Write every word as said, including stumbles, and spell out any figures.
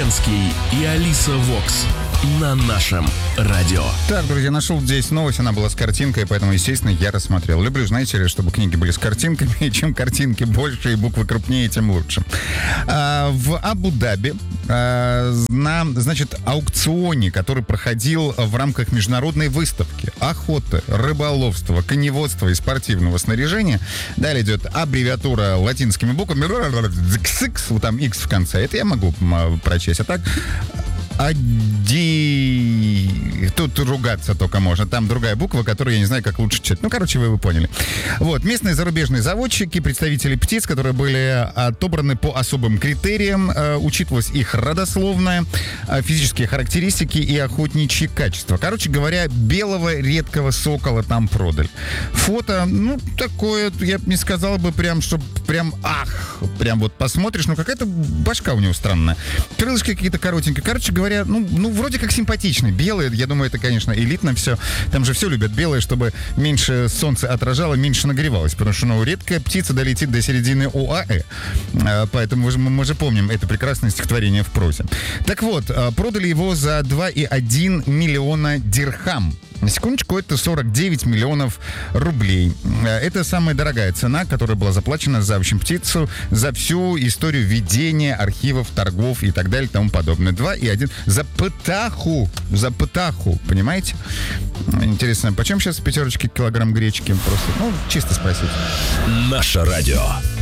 Ленский и Алиса Вокс на нашем радио. Так, друзья, нашел здесь новость, она была с картинкой, поэтому, естественно, я рассмотрел. Люблю, знаете ли, чтобы книги были с картинками, и чем картинки больше и буквы крупнее, тем лучше. А, в Абу-Даби а, на, значит, аукционе, который проходил в рамках международной выставки охоты, рыболовства, коневодства и спортивного снаряжения, далее идет аббревиатура латинскими буквами, вот там X в конце, это я могу прочесть, а так... Ади... Тут ругаться только можно. Там другая буква, которую я не знаю, как лучше читать. Ну, короче, вы, вы поняли. Вот. Местные зарубежные заводчики, представители птиц, которые были отобраны по особым критериям, э, учитывалось их родословное, э, физические характеристики и охотничьи качества. Короче говоря, белого редкого сокола там продали. Фото, ну, такое, я бы не сказал бы прям, что прям, ах, прям вот посмотришь, ну, какая-то башка у него странная. Крылышки какие-то коротенькие. Короче говоря, говоря, ну, ну, вроде как симпатичный. Белые, я думаю, это, конечно, элитно все. Там же все любят белые, чтобы меньше солнце отражало, меньше нагревалось. Потому что, ну, редкая птица долетит до середины ОАЭ. А, поэтому мы же, мы же помним это прекрасное стихотворение в прозе. Так вот, продали его за два и один миллиона дирхам. На секундочку, это сорок девять миллионов рублей. Это самая дорогая цена, которая была заплачена за, в общем, птицу за всю историю ведения архивов, торгов и так далее и тому подобное. два и один за птаху. За птаху, понимаете? Интересно, почем сейчас пятерочки килограмм гречки? Просто, ну, чисто спросить. Наше радио.